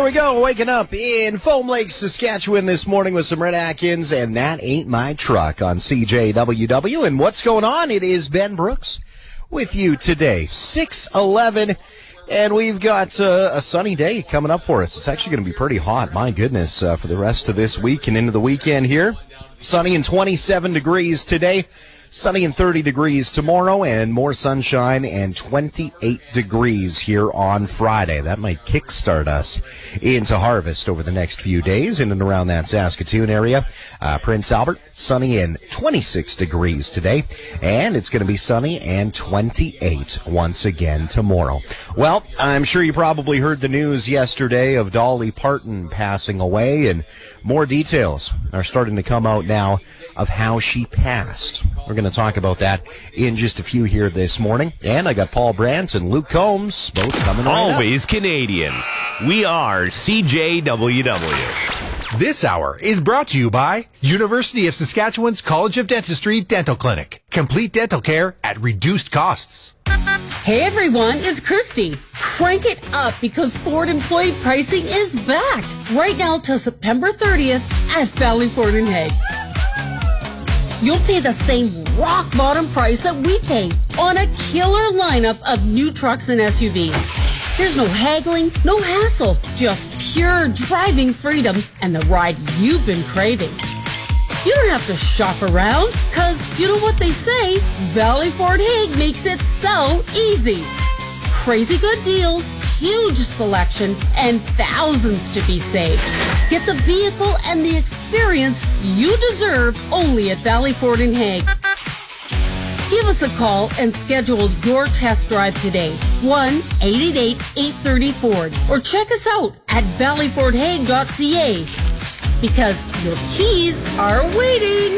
There we go, waking up in Foam Lake, Saskatchewan this morning with some Red Atkins, and That Ain't My Truck on CJWW. And what's going on? It is Ben Brooks with you today, 6:11, and we've got a sunny day coming up for us. It's actually going to be pretty hot, my goodness, for the rest of this week and into the weekend here. Sunny and 27 degrees today. Sunny and 30 degrees tomorrow, and more sunshine and 28 degrees here on Friday. That might kickstart us into harvest over the next few days in and around that Saskatoon area. Prince Albert, sunny and 26 degrees today, and it's going to be sunny and 28 once again tomorrow. Well, I'm sure you probably heard the news yesterday of Dolly Parton passing away, and more details are starting to come out now of how she passed. We're going to talk about that in just a few here this morning. And I got Paul Brandt and Luke Combs both coming right up. Always Canadian. We are CJWW. This hour is brought to you by University of Saskatchewan's College of Dentistry Dental Clinic. Complete dental care at reduced costs. Hey everyone, it's Christy. Crank it up because Ford employee pricing is back right now till September 30th at Valley Ford in Hague. You'll pay the same rock bottom price that we pay on a killer lineup of new trucks and SUVs. There's no haggling, no hassle, just pure driving freedom and the ride you've been craving. You don't have to shop around, cause you know what they say, Valley Ford Hague makes it so easy. Crazy good deals, huge selection, and thousands to be saved. Get the vehicle and the experience you deserve only at Valley Ford in Hague. Give us a call and schedule your test drive today. 1-888-830-FORD. Or check us out at valleyfordhague.ca. Because your keys are waiting.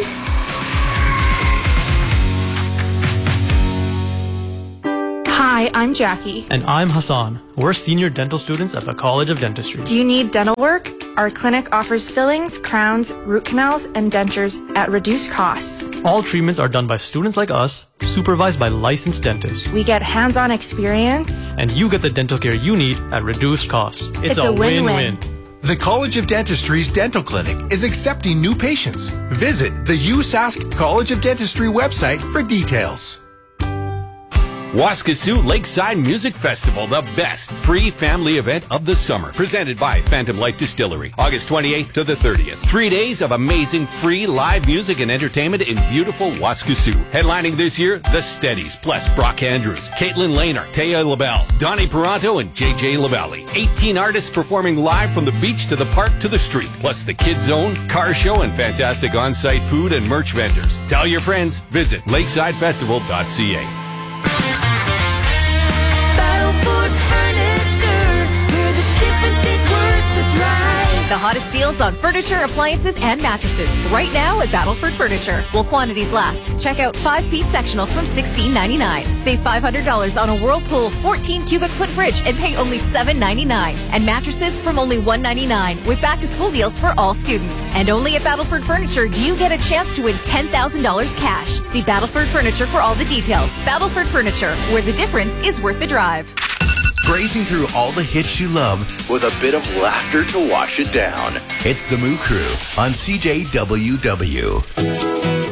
Hi, I'm Jackie. And I'm Hassan. We're senior dental students at the College of Dentistry. Do you need dental work? Our clinic offers fillings, crowns, root canals, and dentures at reduced costs. All treatments are done by students like us, supervised by licensed dentists. We get hands-on experience. And you get the dental care you need at reduced costs. It's a win-win. The College of Dentistry's Dental Clinic is accepting new patients. Visit the USask College of Dentistry website for details. Waskesiu Lakeside Music Festival, the best free family event of the summer. Presented by Phantom Light Distillery. August 28th to the 30th. 3 days of amazing free live music and entertainment in beautiful Waskesiu. Headlining this year, The Steadies, plus Brock Andrews, Caitlin Lehner, Taya LaBelle, Donnie Peranto, and JJ LaValle. 18 artists performing live from the beach to the park to the street. Plus the Kids Zone, car show, and fantastic on-site food and merch vendors. Tell your friends. Visit lakesidefestival.ca. The hottest deals on furniture, appliances, and mattresses right now at Battleford Furniture. While quantities last, check out 5-piece sectionals from $16.99. Save $500 on a Whirlpool 14 cubic foot fridge and pay only $7.99. And mattresses from only $1.99 with back-to-school deals for all students. And only at Battleford Furniture do you get a chance to win $10,000 cash. See Battleford Furniture for all the details. Battleford Furniture, where the difference is worth the drive. Grazing through all the hits you love with a bit of laughter to wash it down. It's the Moo Crew on CJWW.